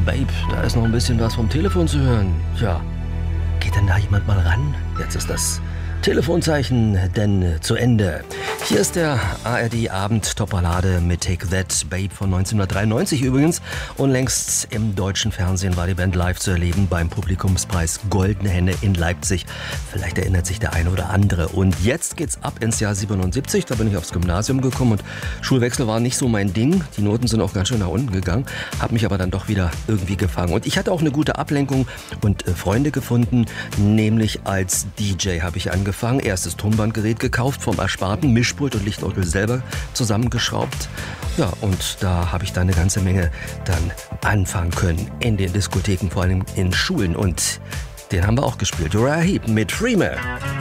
Babe, da ist noch ein bisschen was vom Telefon zu hören. Tja, geht denn da jemand mal ran? Jetzt ist das Telefonzeichen denn zu Ende. Hier ist der ARD-Abend-Topballade mit Take That, Babe von 1993 übrigens. Unlängst im deutschen Fernsehen war die Band live zu erleben beim Publikumspreis Goldene Henne in Leipzig. Vielleicht erinnert sich der eine oder andere. Und jetzt geht's ab ins Jahr 77. Da bin ich aufs Gymnasium gekommen und Schulwechsel war nicht so mein Ding. Die Noten sind auch ganz schön nach unten gegangen, habe mich aber dann doch wieder irgendwie gefangen. Und ich hatte auch eine gute Ablenkung und Freunde gefunden, nämlich als DJ habe ich angefangen. Erstes Tonbandgerät gekauft, vom Ersparten Mischpult und Lichtorgel selber zusammengeschraubt. Ja, und da habe ich dann eine ganze Menge dann anfangen können in den Diskotheken, vor allem in Schulen. Und den haben wir auch gespielt. Uriah Heep mit Freeman.